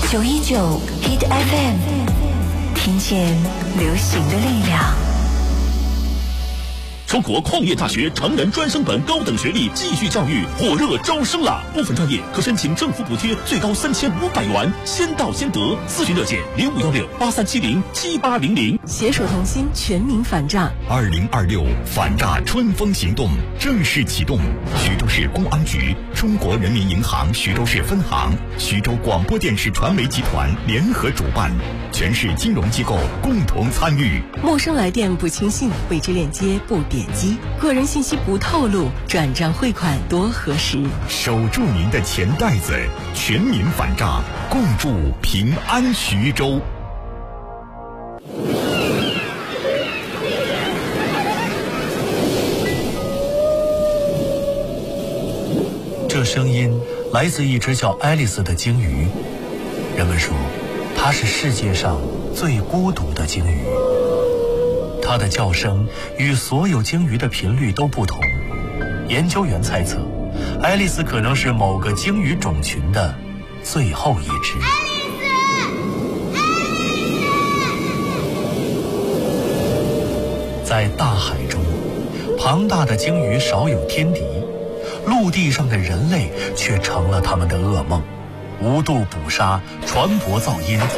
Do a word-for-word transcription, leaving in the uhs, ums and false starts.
九一九 Hit F M， 听见流行的力量。 中国矿业大学成人专升本高等学历继续教育火热招生啦！部分专业可申请政府补贴，最高三千五百元，先到先得。咨询热线零五幺六八三七零七八零零。 携手同心，全民反诈。 二零二六反诈春风行动正式启动，徐州市公安局、中国人民银行徐州市分行、徐州广播电视传媒集团联合主办，全市金融机构共同参与。 陌生来电不轻信，未知链接不点击，个人信息不透露，转账汇款多核实。 守住您的钱袋子，全民反诈，共筑平安徐州。 这声音来自一只叫爱丽丝的鲸鱼，人们说它是世界上最孤独的鲸鱼。它的叫声与所有鲸鱼的频率都不同，研究员猜测，爱丽丝可能是某个鲸鱼种群的最后一只。在大海中，庞大的鲸鱼少有天敌，陆地上的人类却成了他们的噩梦。无度捕杀，船舶噪音，